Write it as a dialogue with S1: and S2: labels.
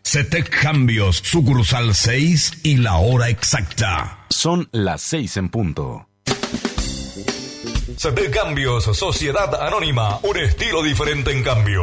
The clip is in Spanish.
S1: CETEC Cambios, sucursal 6 y la hora exacta.
S2: Son las 6 en punto.
S3: CETEC Cambios, Sociedad Anónima, un estilo diferente en cambio.